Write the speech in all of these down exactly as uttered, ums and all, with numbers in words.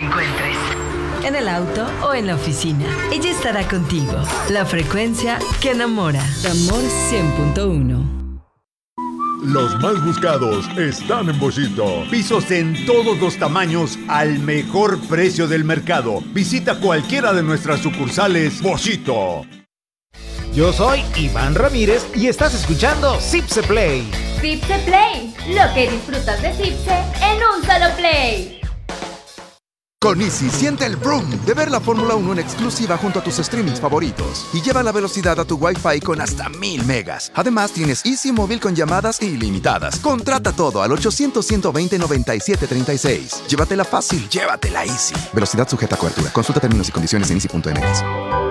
encuentres. En el auto o en la oficina. Ella estará contigo. La frecuencia que enamora. Amor cien punto uno. Los más buscados están en Boschito. Pisos en todos los tamaños al mejor precio del mercado. Visita cualquiera de nuestras sucursales Boschito. Yo soy Iván Ramírez y estás escuchando Zipse Play. Zipse Play, lo que disfrutas de Zipse en un solo play. Con Easy siente el vroom de ver la Fórmula uno en exclusiva junto a tus streamings favoritos y lleva la velocidad a tu Wi-Fi con hasta mil megas. Además tienes Easy móvil con llamadas ilimitadas. Contrata todo al ochocientos, ciento veinte, noventa y siete treinta y seis. Llévatela fácil, llévatela Easy. Velocidad sujeta a cobertura. Consulta términos y condiciones en easy punto m x.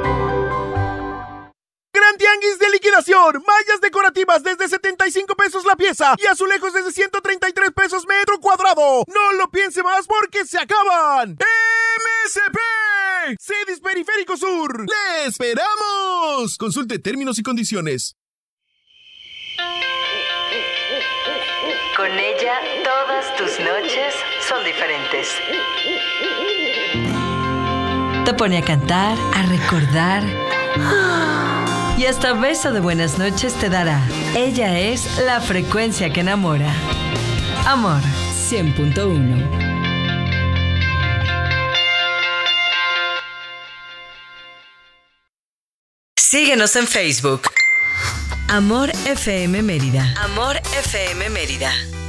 Gran tianguis de liquidación. Mallas decorativas desde setenta y cinco pesos la pieza y azulejos desde ciento treinta y tres pesos metro cuadrado. No lo piense más porque se acaban. M S P Cedis Periférico Sur. ¡Le esperamos! Consulte términos y condiciones. Con ella, todas tus noches son diferentes. Te pone a cantar, a recordar. Y hasta beso de buenas noches te dará. Ella es la frecuencia que enamora. Amor cien punto uno. Síguenos en Facebook. Amor F M Mérida. Amor F M Mérida.